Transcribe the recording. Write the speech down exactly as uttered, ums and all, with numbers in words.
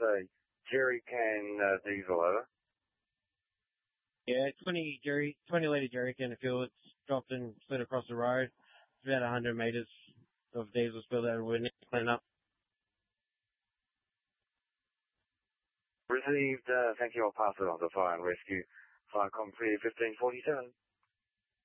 a jerry can uh, diesel, over. Yeah, twenty jerry, twenty litre jerry can of fuel. It's dropped and slid across the road. It's about one hundred metres of diesel spill that we need to clean up. Received, uh, thank you, I'll pass it on to Fire and Rescue. Fire Com three fifteen forty-seven.